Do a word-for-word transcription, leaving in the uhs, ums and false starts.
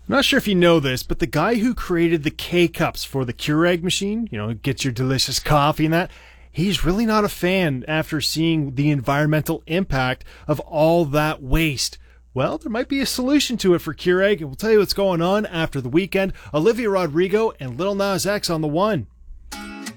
I'm not sure if you know this, but the guy who created the K-Cups for the Keurig machine, you know, it gets your delicious coffee and that, he's really not a fan after seeing the environmental impact of all that waste. Well, there might be a solution to it for Keurig, and we'll tell you what's going on after the weekend. Olivia Rodrigo and Lil Nas X on the one.